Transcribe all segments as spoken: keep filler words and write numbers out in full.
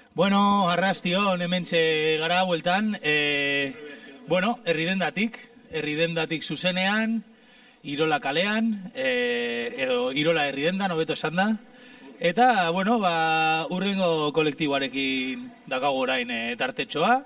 Bueno, arrastion, hementxe gara hueltan, e, bueno, herridendatik, herridendatik zuzenean, Irola kalean, e, edo Irola herridendan, hobeto esan da, eta, bueno, ba, urrengo kolektiboarekin dakago orain e, tartetxoa,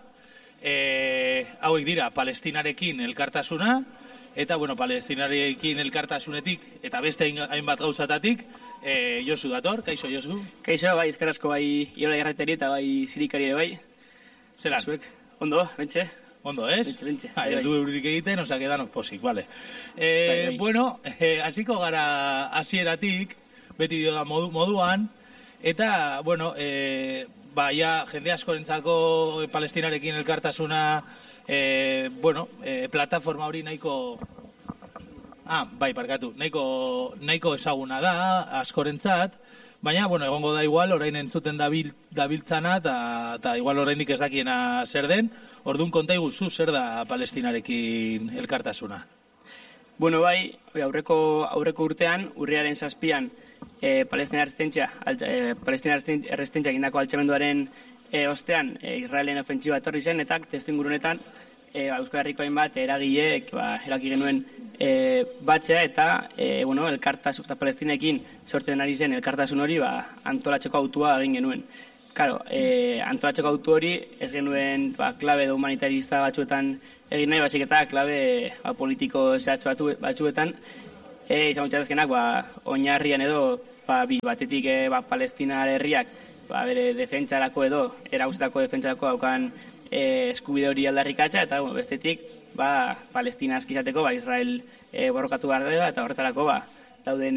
e, hauek dira, Palestinarekin elkartasuna, eta, bueno, Palestinarekin elkartasunetik, eta beste hainbat gauzatatik, e, Josu dator, kaixo Josu? Kaixo, bai, eskerazko bai Irola Irrateri eta bai Zirikari ere bai. Zeran? Zuek, ondo, bentxe. Ondo, ez? Bentxe, bentxe. Ha, ez du eurik egiten, osak edan posik, vale. E, bai, bai. Bueno, hasiko e, gara hasieratik, beti dio da modu, moduan, eta, bueno, e, ba, ja, jende askorentzako Palestinarekin elkartasuna, e, bueno, e, plataforma hori nahiko... Ah, bai, parkatu, nahiko, nahiko ezaguna da, askorentzat, baina, bueno, egongo da igual, orain entzuten dabil, dabiltzana, eta igual oraindik ez dakiena zer den, orduan konta iguzu zer da Palestinarekin elkartasuna. Bueno, bai, aurreko, aurreko urtean, urriaren zazpian, e, Palestina errestentzia, e, Palestina errestentzia gindako altxamenduaren e, ostean, e, Israelen ofentsiba etorri zen, eta testu ingurunetan, E, ba, Euskal Herriko hainbat eragileek ba, eraki genuen e, batzea eta e, bueno, elkartasun eta Palestinekin sortzen ari zen elkartasun hori ba, antolatzeko autua egin genuen. Claro, e, antolatzeko autu hori ez genuen ba, klabe edo humanitarista batzuetan egin nahi, basik eta klabe ba, politiko zehatz batu, batzuetan e, izan gutxatezkenak ba, oinarrian edo ba, bi batetik e, ba, Palestina herriak ba, bere defentsarako edo erauztako defentsarako daukan E, eskubide hori aldarrikatza, eta bueno, bestetik ba, Palestina izateko ba, Israel e, borrokatu behar dela, eta horretarako ba, dauden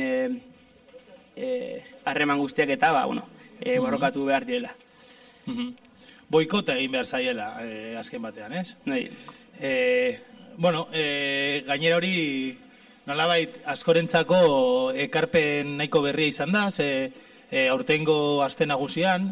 harreman e, e, guztiak eta ba, bueno, e, borrokatu behar direla. Uh-huh. Boikota egin behar zaiela, e, azken batean, ez? Nahi. E, bueno, e, gainera hori nolabait askorentzako ekarpen nahiko berria izan da, ze e, aurtengo aste nagusian,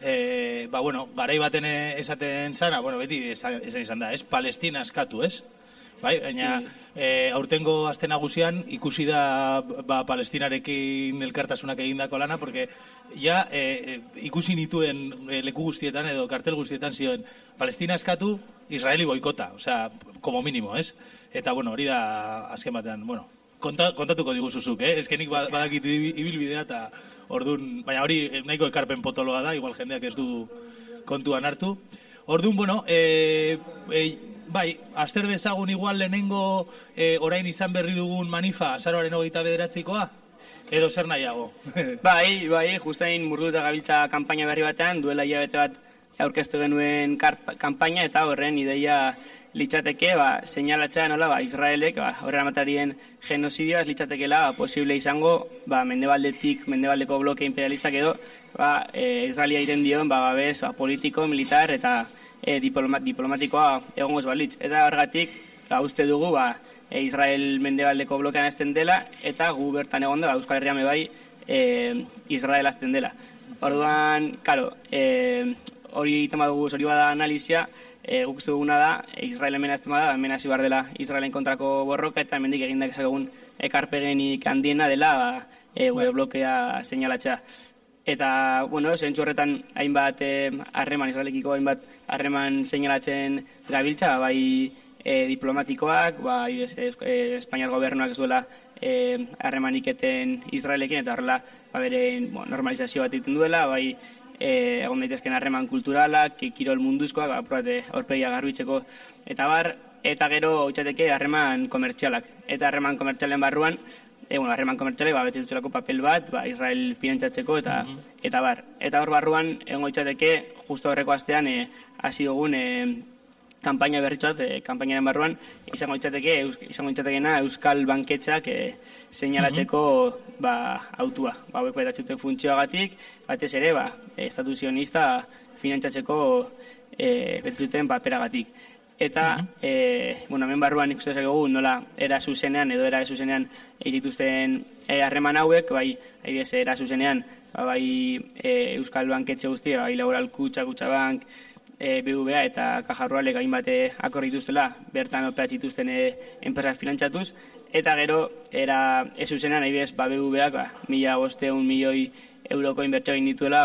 E, ba, bueno, garai baten esaten zana, bueno, beti esan izan da, ez? Palestina eskatu, ez? Bai, baina e, aurtengo aste nagusian ikusi da ba, Palestinarekin elkartasunak egindako lana, porque ja e, ikusi nituen e, leku guztietan edo kartel guztietan zioen Palestina eskatu, Israeli boikota, osea, como mínimo, ez? Eta, bueno, hori da azken batean, bueno, konta, kontatuko diguzuzuk, eh? Ezkenik badakit ibilbidea eta ordun, baina hori nahiko ekarpen potoloa da, igual jendeak ez du kontuan hartu. Ordun, bueno, e, e, bai, azter dezagun igual lehenengo e, orain izan berri dugun manifa, azaroaren hogeita bederatzikoa, edo zer nahiago? Bai, bai, justein murduta gabiltza kanpaina berri batean, duela hilabete bat aurkeztu genuen kanpaina, eta horren ideia litzateke, ba, seinalatzea nola, ba, Israelek, ba, horren amatarien genozidioa ez litzatekela ba, posible izango, ba, mendebaldetik, mendebaldeko bloke imperialistak edo, ba, e, Israelia iten dion, ba, babes, ba, politiko, militar eta e, diploma, diplomatikoa egongo ez balitz. Eta horregatik, ba, uste dugu, ba, e, Israel mendebaldeko blokean azten dela, eta gu bertan egon da, ba, Euskal Herriame bai, e, Israel azten dela. Orduan, karo, e, hori itama dugu, hori bada analizia, E, guk uste duguna da, Israel hemen aztema da, hemen hasi behar dela Israelen kontrako borroka, eta hemendik egindak ezagun ekarpegenik handiena dela, ba, e, gure blokea seinalatzea. Eta, bueno, zentzu horretan hainbat harreman, e, Israelekiko hainbat harreman seinalatzen gabiltza, bai e, diplomatikoak, bai e, e, Espainiar gobernuak ez duela harremanik e, eten Israelekin, eta horrela ba, bere bueno, normalizazio bat egiten duela, bai E, egon daitezken harreman kulturalak, kirol munduzkoak, aprobate aurpegia garbitzeko eta bar, eta gero itxateke harreman komertzialak. Eta harreman komertzialen barruan, e, bueno, harreman komertzialek ba, bete dutzelako papel bat, ba, Israel finantzatzeko eta, uh -huh. eta bar. Eta hor barruan, egon itxateke, justo horreko astean, e, hasi dugun e, kanpaina berritzat, e, kanpainaren barruan, izango itxateke, eus, izango itxatekena Euskal Banketxak e, seinalatzeko uh-huh. ba, autua. Ba, hauek betatxuten funtzioagatik, batez ere, ba, estatu zionista finantzatzeko e, betatxuten paperagatik. Eta, uh-huh. e, bueno, hemen barruan ikusten zaigu nola era zuzenean edo era zuzenean egituzten harreman e, hauek, bai, aidez, era zuzenean, ba, bai e, Euskal Banketxe guztia, bai Laboral Kutxa, Kutxabank, e, B B V A eta Caja Ruralek hainbate akorrituztela, bertan operatituzten e, enpresak finantzatuz, eta gero, era ez zuzenean, aidez, ba, B B V Ak, ba, mila bosteun milioi euroko inbertsio egin dituela, ba,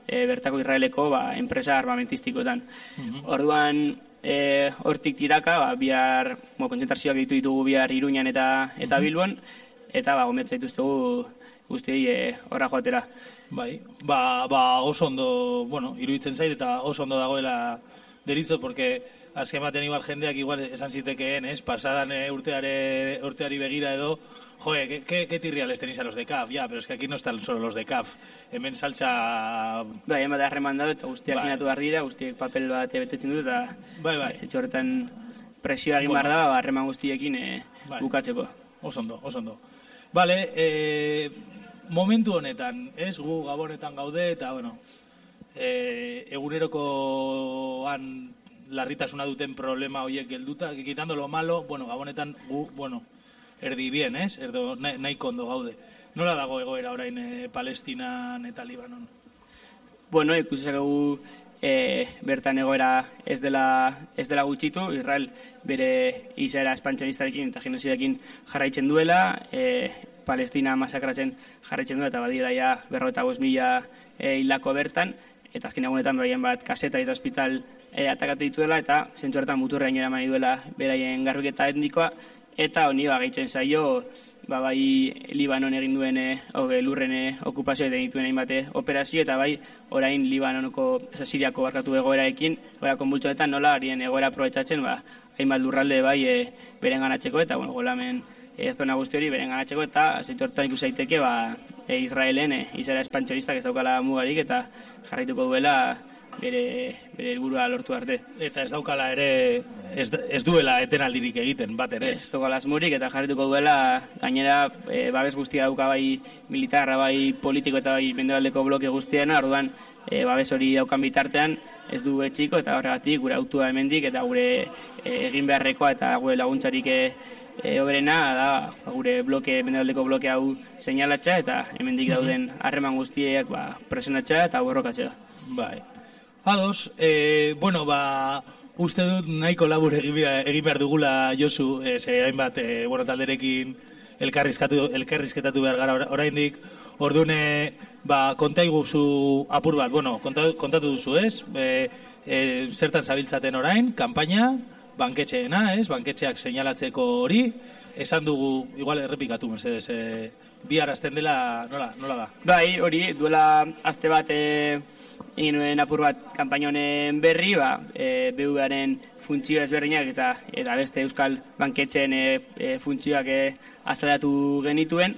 e, bertako Israeleko ba, enpresa armamentistikoetan. Mhm. Orduan, e, hortik tiraka, ba, bihar, bo, kontzentrazioak ditu ditugu bihar Iruñan eta, eta Mhm. Bilbon, eta ba, gometza dituztegu guztiei e, horra joatera. Bai, ba, ba oso ondo, bueno, iruditzen zait eta oso ondo dagoela deritzo, porque azken batean igual jendeak igual esan zitekeen, ez? Pasadan eh, urteare, urteari begira edo, joe, ¿qué, qué, qué tirriales tenéis a los de C A F? Ya, pero es que aquí no están solo los de C A F. Hemen saltza... Bai, hemen da harremandatu eta guztiak Bai. sinatu behar dira, guztiek papel bat betetzen dut, eta Bai, bai. zetxo horretan presioa egin Bueno. behar da, ba, harreman guztiekin e, Bai. bukatzeko. Oso ondo, oso ondo. Vale, eh, momentu honetan, ez? Gu Gabonetan gaude eta, bueno, eh, egunerokoan larritasuna duten problema horiek gelduta, quitando lo malo, bueno, Gabonetan gu, bueno, erdi bien, ez? Erdo nahiko ondo gaude. Nola dago egoera orain eh, Palestinan eta Libanon? Bueno, ikusakegu e, bertan egoera ez dela, ez dela gutxitu, Israel bere izaera espantxonistarekin eta genocidarekin jarraitzen duela, e, Palestina masakratzen jarraitzen duela, eta badira ja berrota bost mila e, hilako bertan, eta azken egunetan behien bat kaseta eta hospital e, atakatu dituela, eta zentzu hartan muturrean eraman duela beraien garbiketa etnikoa, eta honi ba, gehitzen zaio, ba, bai Libanon egin duen e, lurren e, okupazioa eta dituen hainbat operazio, eta bai orain Libanonoko, eza Siriako barkatu egoeraekin, egoera konbultsoetan nola harien egoera aprobetxatzen, ba, hainbat lurralde bai e, beren ganatzeko, eta bueno, golamen e, zona guzti hori beren ganatzeko, eta zeitu hortan ikusaiteke ba, e, Israelen e, izara espantxonistak ez daukala mugarik, eta jarraituko duela bere, bere helburua lortu arte. Eta ez daukala ere, ez, ez duela etenaldirik egiten, bat ere. Ez daukala asmorik eta jarrituko duela, gainera e, babes guztia dauka bai militarra, bai politiko eta bai mendebaldeko bloke guztiena, orduan e, babes hori daukan bitartean ez du etxiko, eta horregatik gure autua hemendik eta gure e, egin beharrekoa eta gure laguntzarik e, e, oberena da ba, gure bloke, mendebaldeko bloke hau seinalatxa eta hemendik dauden harreman guztiak ba, presionatxa eta borrokatzea. Bai. Ados, eh, bueno, ba, uste dut nahiko labur egin behar, egin behar dugula Josu, eh, ze hainbat, eh, bueno, talderekin elkarrizkatu, elkarrizketatu behar gara oraindik, ordune, ba, konta iguzu apur bat, bueno, kontatu, kontatu duzu, ez? E, e, zertan zabiltzaten orain, kanpaina, banketxeena, ez? Banketxeak seinalatzeko hori, esan dugu, igual errepikatu, mesedez, e, bi arazten dela, nola, nola da? Bai, hori, duela aste bat e, egin nuen apur bat kanpaina honen berri, ba, e, B V-aren funtzio ezberdinak eta eta beste euskal banketxeen e, e, funtzioak e, azalatu genituen,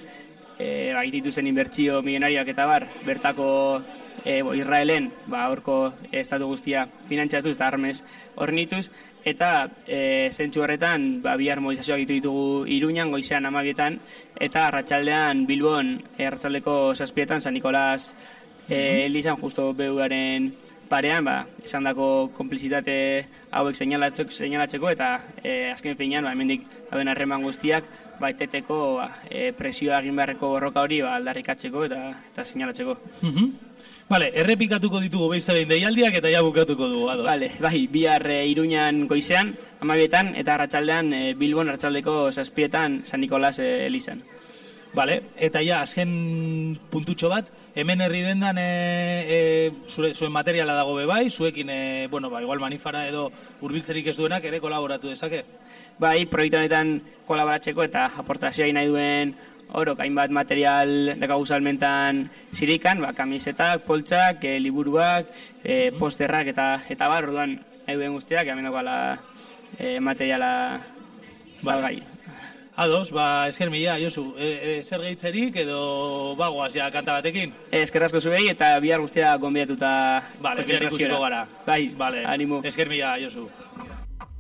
e, ba, dituzten inbertsio milionariak eta bar, bertako e, bo, Israelen, ba, horko estatu guztia finantziatuz eta armez hornituz, eta e, zentzu horretan ba, bihar mobilizazioak ditu ditugu Iruñan, goizean hamabietan, eta arratsaldean Bilbon, e, arratsaldeko zazpietan, San Nikolas e, elizan justo B V-aren parean, ba, esan dako konplizitate hauek seinalatzeko, seinalatzeko eta e, azken finean, ba, hemendik dauden harreman guztiak, ba, eteteko ba, e, presioa egin beharreko borroka hori ba, aldarrikatzeko eta, eta seinalatzeko. Mhm. Vale, errepikatuko ditugu beizte behin deialdiak eta ja bukatuko dugu, ados. Vale, bai, bihar e, Iruñan goizean, hamabietan, eta arratsaldean e, Bilbon arratsaldeko zazpietan San Nikolas e, elizan. Vale, eta ja, azken puntutxo bat, hemen herri dendan e, e, zure, zuen materiala dago bebai, zuekin, e, bueno, ba, igual manifara edo hurbiltzerik ez duenak ere kolaboratu dezake? Bai, proiektu honetan kolaboratzeko eta aportazioa nahi duen orok, hainbat material dakagu salmentan zirikan, ba, kamisetak, poltsak, e, liburuak, e, posterrak eta eta bar, orduan nahi duen guztiak, hemen dagoela e, materiala salgai. Ados, ba, esker mila, Josu, e, e, zer gehitzerik edo bagoaz ja kanta batekin? Eskerrazko zuei eta bihar guztia gonbidatuta Vale, bihar ikusiko gara. Bai, vale. Animo. Esker mila, Josu.